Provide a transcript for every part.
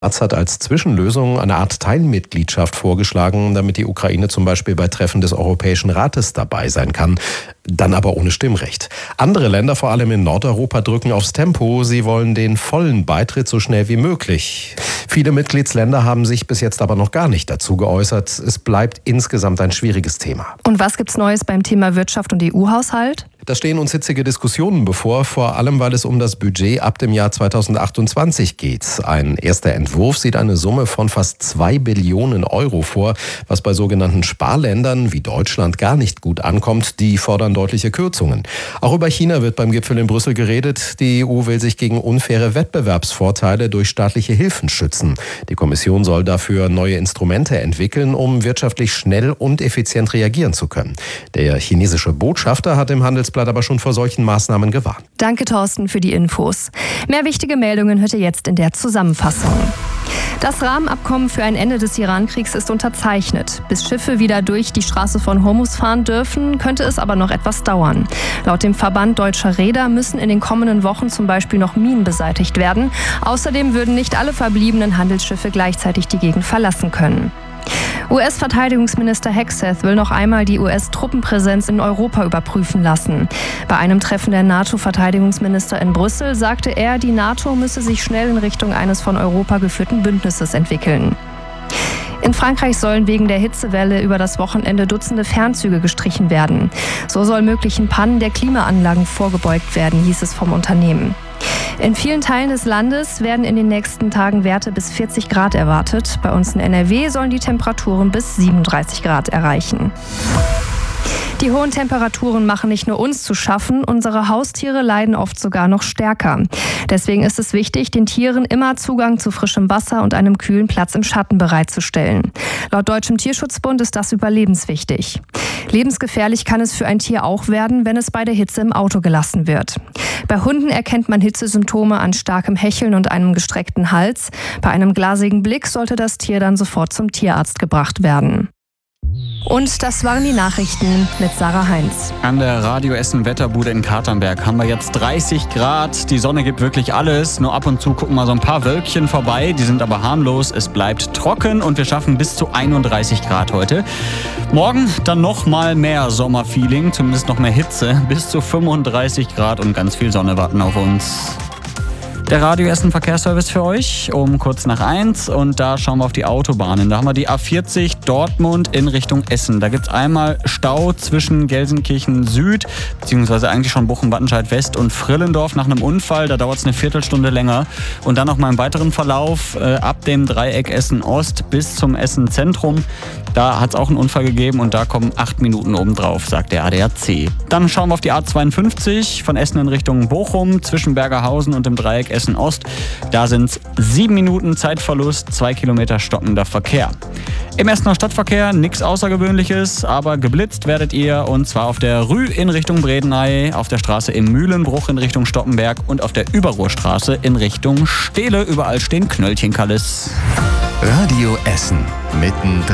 Hat als Zwischenlösung eine Art Teilmitgliedschaft vorgeschlagen, damit die Ukraine zum Beispiel bei Treffen des Europäischen Rates dabei sein kann, dann aber ohne Stimmrecht. Andere Länder, vor allem in Nordeuropa, drücken aufs Tempo. Sie wollen den vollen Beitritt so schnell wie möglich. Viele Mitgliedsländer haben sich bis jetzt aber noch gar nicht dazu geäußert. Es bleibt insgesamt ein schwieriges Thema. Und was gibt's Neues beim Thema Wirtschaft und EU-Haushalt? Da stehen uns hitzige Diskussionen bevor, vor allem weil es um das Budget ab dem Jahr 2028 geht. Ein erster Entwurf sieht eine Summe von fast 2 Billionen Euro vor, was bei sogenannten Sparländern wie Deutschland gar nicht gut ankommt. Die fordern deutliche Kürzungen. Auch über China wird beim Gipfel in Brüssel geredet. Die EU will sich gegen unfaire Wettbewerbsvorteile durch staatliche Hilfen schützen. Die Kommission soll dafür neue Instrumente entwickeln, um wirtschaftlich schnell und effizient reagieren zu können. Der chinesische Botschafter hat im Handelsblatt aber schon vor solchen Maßnahmen gewarnt. Danke, Thorsten, für die Infos. Mehr wichtige Meldungen hört ihr jetzt in der Zusammenfassung. Das Rahmenabkommen für ein Ende des Iran-Kriegs ist unterzeichnet. Bis Schiffe wieder durch die Straße von Hormuz fahren dürfen, könnte es aber noch etwas dauern. Laut dem Verband Deutscher Reeder müssen in den kommenden Wochen zum Beispiel noch Minen beseitigt werden. Außerdem würden nicht alle verbliebenen Handelsschiffe gleichzeitig die Gegend verlassen können. US-Verteidigungsminister Hegseth will noch einmal die US-Truppenpräsenz in Europa überprüfen lassen. Bei einem Treffen der NATO-Verteidigungsminister in Brüssel sagte er, die NATO müsse sich schnell in Richtung eines von Europa geführten Bündnisses entwickeln. In Frankreich sollen wegen der Hitzewelle über das Wochenende Dutzende Fernzüge gestrichen werden. So soll möglichen Pannen der Klimaanlagen vorgebeugt werden, hieß es vom Unternehmen. In vielen Teilen des Landes werden in den nächsten Tagen Werte bis 40 Grad erwartet. Bei uns in NRW sollen die Temperaturen bis 37 Grad erreichen. Die hohen Temperaturen machen nicht nur uns zu schaffen, unsere Haustiere leiden oft sogar noch stärker. Deswegen ist es wichtig, den Tieren immer Zugang zu frischem Wasser und einem kühlen Platz im Schatten bereitzustellen. Laut Deutschem Tierschutzbund ist das überlebenswichtig. Lebensgefährlich kann es für ein Tier auch werden, wenn es bei der Hitze im Auto gelassen wird. Bei Hunden erkennt man Hitzesymptome an starkem Hecheln und einem gestreckten Hals. Bei einem glasigen Blick sollte das Tier dann sofort zum Tierarzt gebracht werden. Und das waren die Nachrichten mit Sarah Heinz. An der Radio Essen Wetterbude in Katernberg haben wir jetzt 30 Grad. Die Sonne gibt wirklich alles. Nur ab und zu gucken mal so ein paar Wölkchen vorbei. Die sind aber harmlos. Es bleibt trocken und wir schaffen bis zu 31 Grad heute. Morgen dann noch mal mehr Sommerfeeling, zumindest noch mehr Hitze. Bis zu 35 Grad und ganz viel Sonne warten auf uns. Der Radio Essen Verkehrsservice für euch um kurz nach 1 und da schauen wir auf die Autobahnen. Da haben wir die A40 Dortmund in Richtung Essen. Da gibt es einmal Stau zwischen Gelsenkirchen Süd, beziehungsweise eigentlich schon Bochum-Wattenscheid West und Frillendorf nach einem Unfall. Da dauert es eine Viertelstunde länger. Und dann noch mal im weiteren Verlauf ab dem Dreieck Essen Ost bis zum Essen Zentrum. Da hat es auch einen Unfall gegeben und da kommen 8 Minuten obendrauf, sagt der ADAC. Dann schauen wir auf die A52 von Essen in Richtung Bochum zwischen Bergerhausen und dem Dreieck Essen Ost. Da sind es 7 Minuten Zeitverlust, 2 Kilometer stockender Verkehr. Im Essener Stadtverkehr nichts Außergewöhnliches, aber geblitzt werdet ihr und zwar auf der Rü in Richtung Bredeney, auf der Straße im Mühlenbruch in Richtung Stoppenberg und auf der Überruhrstraße in Richtung Steele. Überall stehen Knöllchenkallis. Radio Essen mittendrin.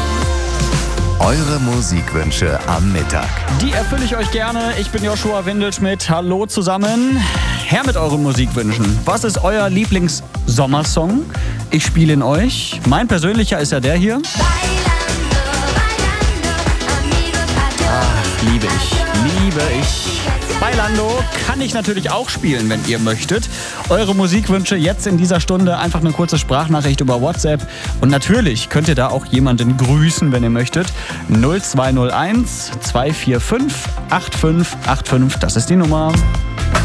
Eure Musikwünsche am Mittag. Die erfülle ich euch gerne. Ich bin Joshua Windelschmidt. Hallo zusammen. Her mit euren Musikwünschen. Was ist euer Lieblings-Sommersong? Ich spiele ihn euch. Mein persönlicher ist ja der hier. Ach, liebe ich. Bailando kann ich natürlich auch spielen, wenn ihr möchtet. Eure Musikwünsche jetzt in dieser Stunde einfach eine kurze Sprachnachricht über WhatsApp. Und natürlich könnt ihr da auch jemanden grüßen, wenn ihr möchtet. 0201 245 8585, das ist die Nummer.